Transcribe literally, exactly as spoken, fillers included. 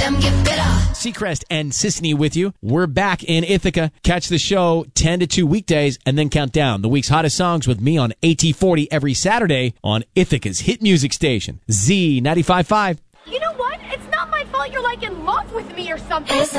them get better. Seacrest and Sisney with you. We're back in Ithaca. Catch the show ten to two weekdays and then count down the week's hottest songs with me on A T forty every Saturday on Ithaca's hit music station, Z ninety-five point five. You know what? It's not my fault you're like in love with me or something.